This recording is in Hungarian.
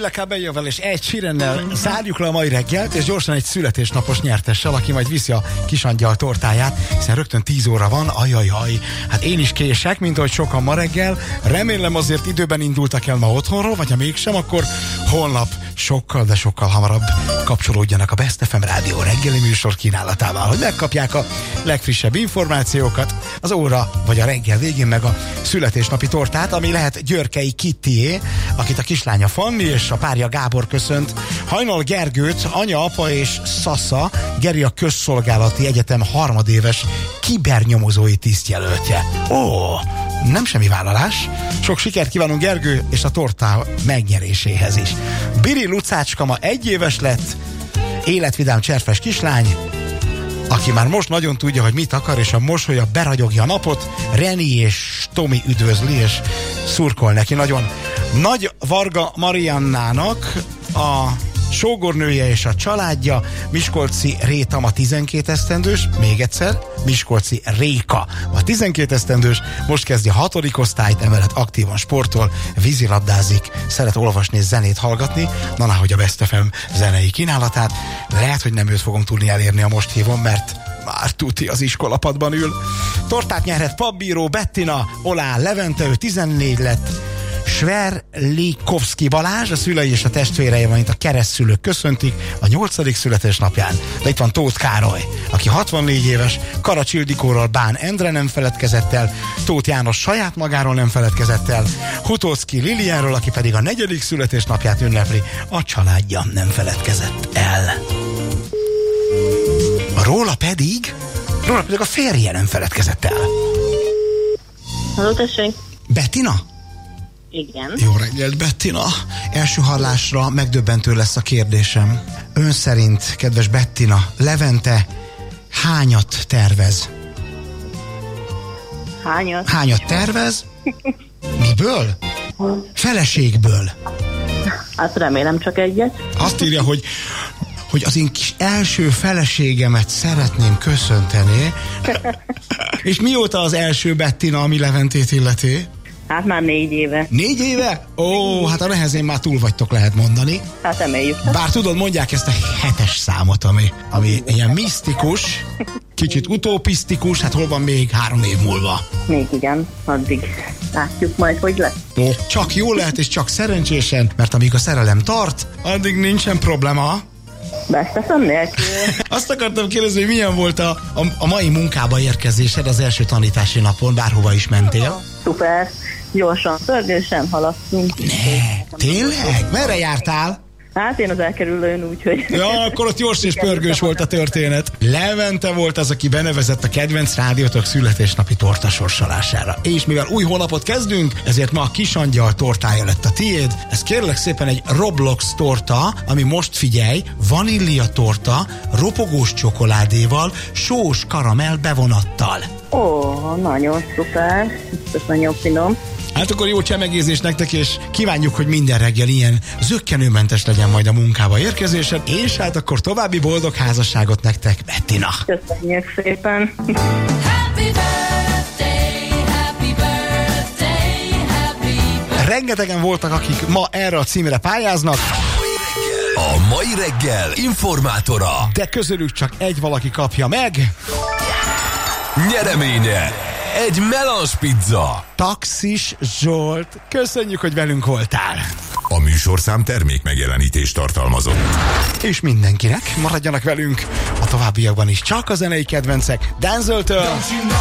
Camila Cabello-vel és Ed Sheerannel zárjuk le a mai reggelt, és gyorsan egy születésnapos nyertessel, aki majd viszi a kisangyal tortáját, hiszen rögtön 10 óra van, ajajaj. Hát én is kések, mint ahogy sokan ma reggel. Remélem azért időben indultak el ma otthonról, vagy ha mégsem, akkor holnap sokkal, de sokkal hamarabb kapcsolódjanak a Best FM rádió reggeli műsor kínálatával, hogy megkapják a legfrissebb információkat az óra vagy a reggel végén, meg a születésnapi tortát, ami lehet Györkei Kittié, akit a kislánya Fanni és a párja Gábor köszönt. Hajnal Gergőt, anya, apa és Szasza, Geri a Közszolgálati Egyetem harmadéves kibernyomozói tisztjelöltje. Ó, nem semmi vállalás. Sok sikert kívánunk Gergő és a tortá megnyeréséhez is. Biri Lucácska ma 1 éves lett, életvidám cserfes kislány, aki már most nagyon tudja, hogy mit akar, és a mosolya beragyogja a napot. Reni és Tomi üdvözli, és szurkol neki nagyon. Nagy Varga Mariannának a sógornője és a családja, Miskolci Réta ma 12 esztendős, még egyszer, Miskolci Réka ma 12 esztendős, most kezdi a 6. osztályt, emellett aktívan sportol, vízilabdázik, szeret olvasni és zenét hallgatni, na hogy a Best FM zenei kínálatát. Lehet, hogy nem őt fogom tudni elérni, a most hívom, mert már tuti az iskolapadban ül. Tortát nyerhet Pabbíró Bettina, Olá Levente, ő 14 lett, Sverlikovszki Balázs, a szülei és a testvérei, valamint a keresztszülők köszöntik a 8. születésnapján. De itt van Tóth Károly, aki 64 éves, Karacs Ildikóról Bán Endre nem feledkezett el, Tóth János saját magáról nem feledkezett el, Hutóczki Liliáról, aki pedig a 4. születésnapját ünnepli, a családja nem feledkezett el. Róla pedig a férje nem feledkezett el. Halló, tessék. Bettina? Igen. Jó reggelt, Bettina! Első hallásra megdöbbentő lesz a kérdésem. Ön szerint, kedves Bettina, Levente hányat tervez? Hányat? Hányat tervez? Miből? Feleségből. Hát remélem csak egyet. Azt írja, hogy az én kis első feleségemet szeretném köszönteni. És mióta az első, Bettina, ami Leventét illeti? Hát már 4 éve. 4 éve? Ó, hát a nehezén már túl vagytok, lehet mondani. Hát emeljük. Bár tudod, mondják ezt a 7-es számot, ami ilyen misztikus, kicsit utopisztikus, hát hol van még 3 év múlva? Még igen, addig látjuk majd, hogy lesz. Ó, csak jó lehet, és csak szerencsésen, mert amíg a szerelem tart, addig nincsen probléma. Beszteszem nélkül. Azt akartam kérdezni, hogy milyen volt a mai munkába érkezésed az első tanítási napon, bárhova is mentél? Szuper. Gyorsan, pörgősen haladtunk. Ne, tényleg? Merre jártál? Hát én az elkerülőn, úgyhogy... Ja, akkor ott gyors és pörgős volt a történet. Levente volt az, aki benevezett a kedvenc rádiótok születésnapi torta sorsolására. És mivel új hónapot kezdünk, ezért ma a kisangyal tortája lett a tiéd. Ez kérlek szépen egy Roblox torta, ami most figyelj, vanília torta, ropogós csokoládéval, sós karamell bevonattal. Ó, nagyon szuper. Ez nagyon finom. Hát akkor jó csemegézés nektek, és kívánjuk, hogy minden reggel ilyen zökkenőmentes legyen majd a munkába érkezésed, és hát akkor további boldog házasságot nektek, Bettina. Köszönjük szépen. Happy birthday, happy birthday, happy birthday. Rengetegen voltak, akik ma erre a címre pályáznak. A mai reggel informátora. De közülük csak egy valaki kapja meg. Nyereménye egy melange pizza. Taxis Zsolt, köszönjük, hogy velünk voltál. A műsorszám termék megjelenítést tartalmazott. És mindenkinek maradjanak velünk a továbbiakban is csak a zenei kedvencek Denzeltől.